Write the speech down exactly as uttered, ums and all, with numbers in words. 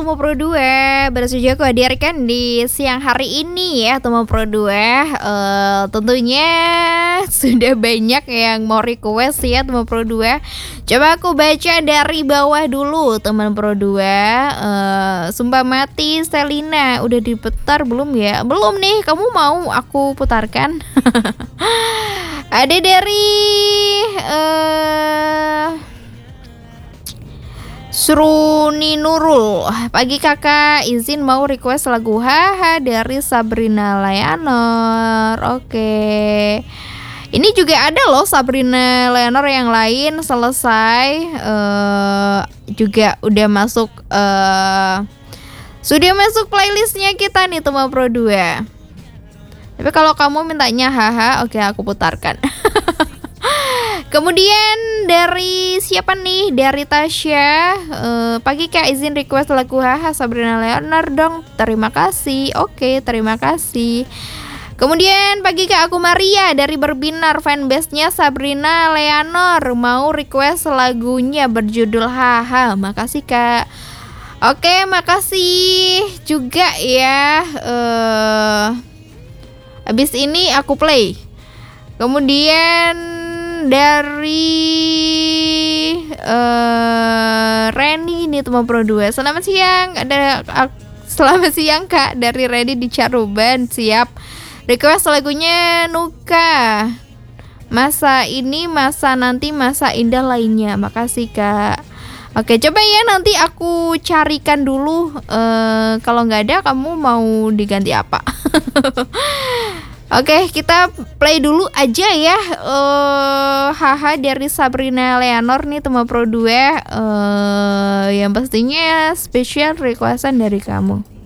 Temu Pro dua, baru saja aku hadirkan di siang hari ini ya Temu Pro dua. Eh, tentunya sudah banyak yang mau request ya Temu Pro dua. Coba aku baca dari bawah dulu teman Pro dua. Eh, Sumpah Mati Selina udah diputar belum ya? Belum nih, kamu mau aku putarkan? Ada dari eh Suruni Nurul. Pagi kakak, izin mau request lagu Haha dari Sabrina Leonor. Oke. Ini juga ada loh Sabrina Leonor yang lain selesai. uh, Juga udah masuk uh, Sudah masuk playlistnya kita nih Temu Pro dua. Tapi kalau kamu mintanya Haha, oke aku putarkan. Kemudian dari siapa nih? Dari Tasya. uh, Pagi kak, izin request lagu Haha Sabrina Leonor dong. Terima kasih. Oke, terima kasih. Kemudian pagi kak, aku Maria dari Berbinar, fanbase-nya Sabrina Leonor, mau request lagunya berjudul Haha. Makasih kak. Oke, makasih juga ya. uh, Habis ini aku play. Kemudian dari uh, Reni nih Temu Pro dua. Selamat siang. Ada uh, selamat siang kak dari Reni di Caruban. Siap. Request lagunya Nuka. Masa ini, masa nanti, masa indah lainnya. Makasih kak. Oke, coba ya nanti aku carikan dulu. uh, Kalau nggak ada, kamu mau diganti apa? Oke, kita play dulu aja ya. uh, Haha dari Sabrina Leonor nih Temu Pro dua. uh, Yang pastinya spesial requestan dari kamu.